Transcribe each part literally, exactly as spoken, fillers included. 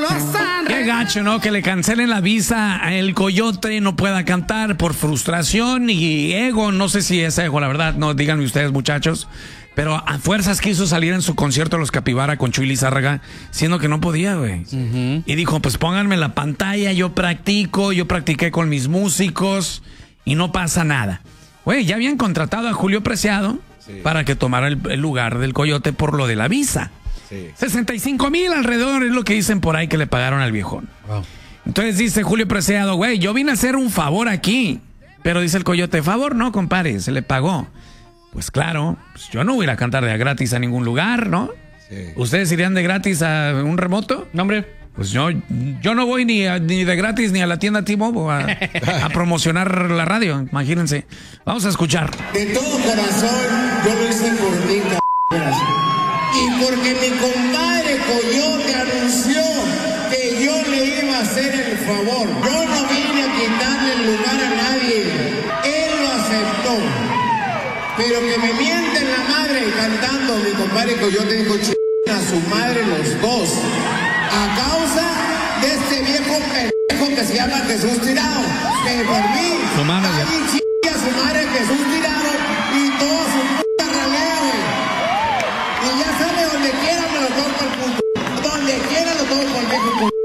Qué gacho, ¿no? Que le cancelen la visa a el Coyote, no pueda cantar por frustración y ego. No sé si es ego, la verdad. No, díganme ustedes, muchachos. Pero a fuerzas quiso salir en su concierto de los Capibara con Chuy Lizárraga, siendo que no podía, güey. Uh-huh. Y dijo, pues pónganme la pantalla, yo practico, yo practiqué con mis músicos y no pasa nada. Güey, ya habían contratado a Julio Preciado sí. para que tomara el, el lugar del Coyote por lo de la visa. Sí. sesenta y cinco mil alrededor es lo que dicen por ahí que le pagaron al viejón. Wow. Entonces dice Julio Preciado, güey, yo vine a hacer un favor aquí. Pero dice el Coyote, favor no, compadre, se le pagó. Pues claro, pues yo no voy a ir a cantar de gratis a ningún lugar, ¿no? Sí. ¿Ustedes irían de gratis a un remoto? No, hombre. Pues yo, yo no voy ni, a, ni de gratis ni a la tienda T-Mobile a, a promocionar la radio, imagínense. Vamos a escuchar. De todo corazón, yo lo hice por ti, cabrón. Y porque mi compadre Coyote anunció que yo le iba a hacer el favor. Yo no vine a quitarle el lugar a nadie. Él lo aceptó. Pero que me mienten la madre cantando, mi compadre Coyote dijo, ch... a su madre los dos. A causa de este viejo pendejo que se llama Jesús Tirado. Que por mí, su madre, alguien ch... a su madre Jesús Tirado y toda su puta ralea, güey. Y ya sabe, donde quiera me lo toco por puto. Donde quiera lo toco por viejo puto.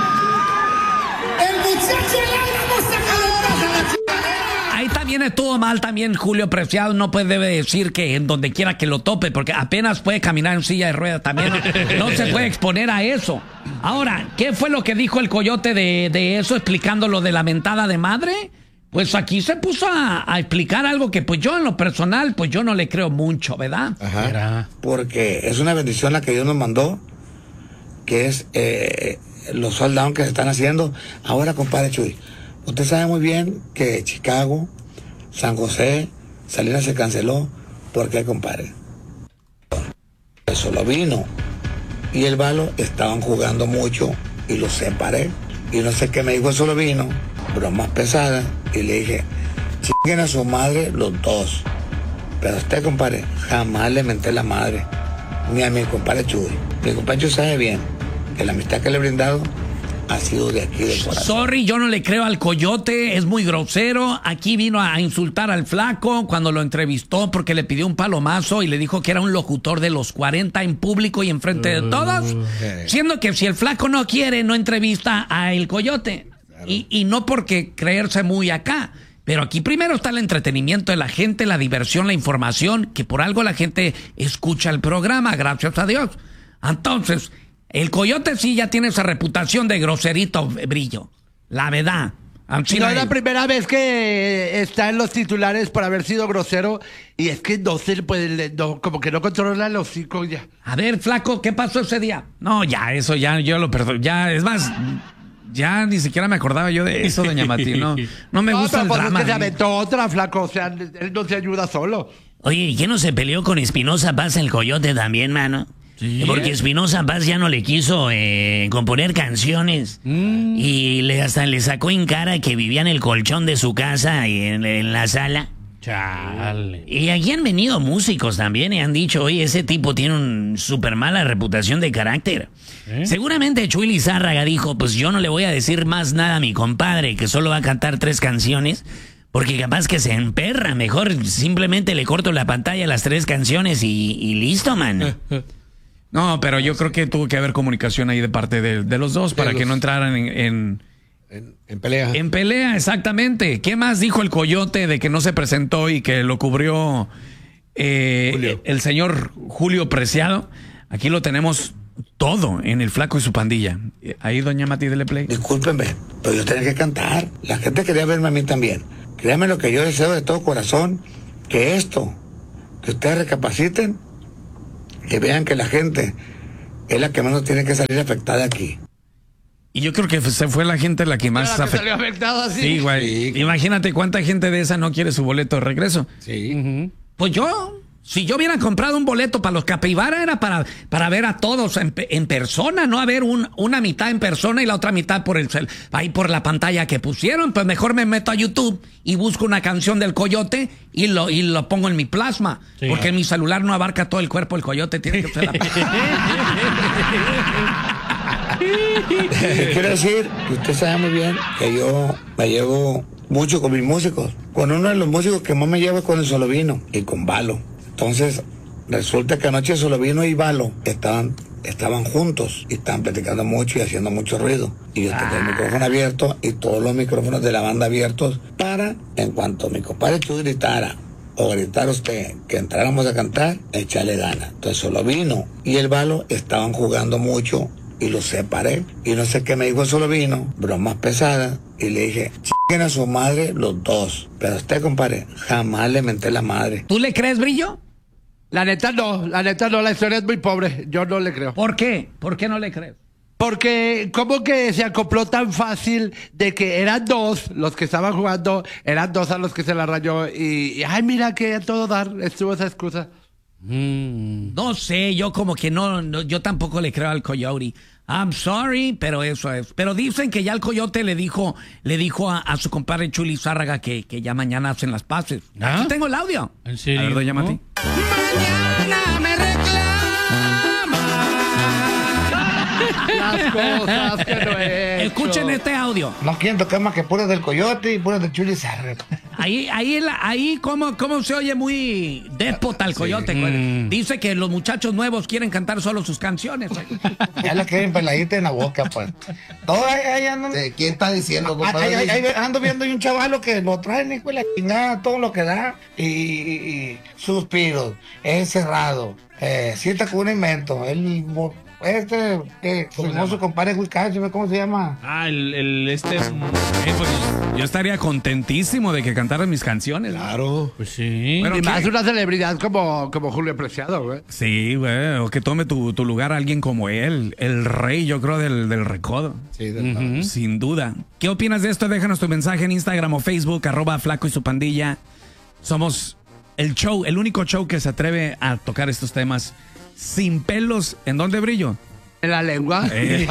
El muchacho le vamos a sacar a la chica. Ahí también estuvo mal también Julio Preciado, no puede debe decir que en donde quiera que lo tope, porque apenas puede caminar en silla de ruedas también, no se puede exponer a eso. Ahora, ¿qué fue lo que dijo el Coyote de, de eso, explicando lo de la mentada de madre? Pues aquí se puso a, a explicar algo que pues yo en lo personal, pues yo no le creo mucho, ¿verdad? Ajá. Era. Porque es una bendición la que Dios nos mandó, que es eh, los soldados que se están haciendo. Ahora, compadre Chuy, usted sabe muy bien que Chicago, San José, Salinas se canceló. ¿Por qué, compadre? Solo vino. Y el Balo estaban jugando mucho y los separé. Y no sé qué me dijo Solo Vino, bromas pesadas. Y le dije, chinguen a su madre los dos. Pero a usted, compadre, jamás le menté la madre. Ni a mi compadre Chuy. Mi compadre Chuy sabe bien que la amistad que le he brindado ha sido de aquí del corazón. Sorry, yo no le creo al Coyote, es muy grosero. Aquí vino a insultar al flaco cuando lo entrevistó porque le pidió un palomazo y le dijo que era un locutor de los cuarenta en público y enfrente de todos. Uh, siendo que si el flaco no quiere, no entrevista a el Coyote. Claro. Y, y no porque creerse muy acá. Pero aquí primero está el entretenimiento de la gente, la diversión, la información, que por algo la gente escucha el programa, gracias a Dios. Entonces, el Coyote sí ya tiene esa reputación de groserito brillo. La verdad. No es la primera vez que está en los titulares por haber sido grosero. Y es que no se puede, no, como que no controla los hocico ya. A ver, flaco, ¿qué pasó ese día? No, ya, eso ya, yo lo perdono. Ya, es más, ya ni siquiera me acordaba yo de eso, doña Mati. No, no me no, gusta el drama. Es que se aventó otra, flaco. O sea, él no se ayuda solo. Oye, ¿y qué no se peleó con Espinosa Paz el Coyote también, mano? Sí, porque Espinosa Paz ya no le quiso eh, componer canciones mm. y le, hasta le sacó en cara que vivía en el colchón de su casa y en, en la sala. Chale. Y aquí han venido músicos también y han dicho, oye, ese tipo tiene una súper mala reputación de carácter. ¿Eh? Seguramente Chuy Lizárraga dijo, pues yo no le voy a decir más nada a mi compadre, que solo va a cantar tres canciones, porque capaz que se emperra. Mejor simplemente le corto la pantalla a las tres canciones y, y listo, man. No, pero yo creo que tuvo que haber comunicación ahí de parte de, de los dos para los, que no entraran en, en, en, en pelea. En pelea, exactamente. ¿Qué más dijo el Coyote de que no se presentó y que lo cubrió eh, el señor Julio Preciado? Aquí lo tenemos todo en El Flaco y su pandilla. Ahí, doña Mati, dele play. Discúlpenme, pero yo tenía que cantar. La gente quería verme a mí también. Créanme lo que yo deseo de todo corazón, que esto, que ustedes recapaciten, que vean que la gente es la que menos tiene que salir afectada aquí. Y yo creo que se fue la gente la que más la que salió afectada, sí. Sí, güey. Sí. Imagínate cuánta gente de esa no quiere su boleto de regreso. Sí. Uh-huh. Pues yo, si yo hubiera comprado un boleto para los Capibara, era para, para ver a todos en, en persona, no a ver un, una mitad en persona y la otra mitad por el ahí por la pantalla que pusieron. Pues mejor me meto a YouTube y busco una canción del Coyote y lo, y lo pongo en mi plasma. Sí, porque en mi celular no abarca todo el cuerpo, el Coyote tiene que ser la Quiero decir que usted sabe muy bien que yo me llevo mucho con mis músicos. Con uno de los músicos que más me llevo es con el Solovino y con Balo. Entonces, resulta que anoche Solovino y Balo estaban, estaban juntos y estaban platicando mucho y haciendo mucho ruido. Y yo tenía el micrófono abierto y todos los micrófonos de la banda abiertos para, en cuanto mi compadre Chuy gritara o gritar usted que entráramos a cantar, echarle gana. Entonces Solovino y el Balo estaban jugando mucho y los separé. Y no sé qué me dijo Solovino, bromas pesadas, y le dije, chiquen a su madre los dos. Pero a usted, compadre, jamás le menté la madre. ¿Tú le crees, Brillo? La neta no, la neta no, la historia es muy pobre. Yo no le creo. ¿Por qué? ¿Por qué no le crees? Porque como que se acopló tan fácil de que eran dos los que estaban jugando, eran dos a los que se la rayó y, y ay, mira que a todo dar estuvo esa excusa. Mm. No sé, yo como que no, no, yo tampoco le creo al Coyote. I'm sorry, pero eso es. Pero dicen que ya el Coyote le dijo, le dijo a, a su compadre Chuy Lizárraga que, que ya mañana hacen las paces. ¿Ah? Aquí tengo el audio. ¿En serio? A ver, doña Mati. Mañana me las cosas que no he hecho. Escuchen este audio. No quieren tocar más que puras del Coyote y puras de Chuy Lizárraga. Ahí, ahí, la- ahí, cómo, cómo se oye muy déspota el Coyote. güey. Mm. Dice que los muchachos nuevos quieren cantar solo sus canciones. güey. Ya le quieren peladita en la boca, pues. Todo ahí, ahí andan. ¿De quién está diciendo, Ah, compadre? ahí- ahí- ahí ando viendo hay un chavalo que lo traen, hijo de la chingada, todo lo que da. Y, y- y suspiros, es cerrado, eh, sienta con un invento. El, mo- este, que su hermoso compadre Huicacho, ¿cómo se llama? Ah, el, el este. Eh, pues, yo estaría contentísimo de que cantaran mis canciones. ¿no? Claro. Pues sí. Bueno, Y más ¿qué? una celebridad como, como Julio Preciado, güey. Sí, güey, o que tome tu, tu lugar alguien como él, el rey, yo creo, del, del recodo. Sí, de verdad. Sin duda. ¿Qué opinas de esto? Déjanos tu mensaje en Instagram o Facebook, arroba Flaco y su pandilla. Somos el show, el único show que se atreve a tocar estos temas sin pelos. ¿En dónde, Brillo? En la lengua. Eh.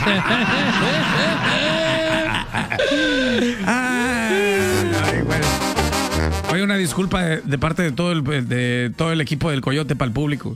Ay, güey. Oye, una disculpa de, de parte de todo el de todo el equipo del Coyote para el público.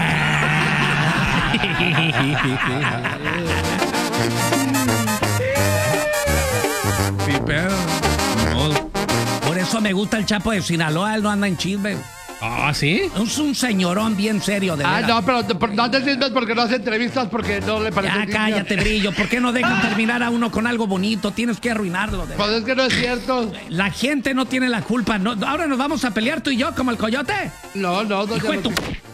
Sí, pero no. Por eso me gusta el Chapo de Sinaloa, él no anda en chisme. Ah, ¿sí? Es un señorón bien serio, de Ah, veras. no, pero pero no te sientas porque no hace entrevistas porque no le parece. Ya digno. cállate, Brillo. ¿Por qué no dejan terminar a uno con algo bonito? Tienes que arruinarlo. de Pues es que no es cierto. La gente no tiene la culpa. No, ahora nos vamos a pelear tú y yo como el Coyote. No, no, no. Hijo ya de no- tu-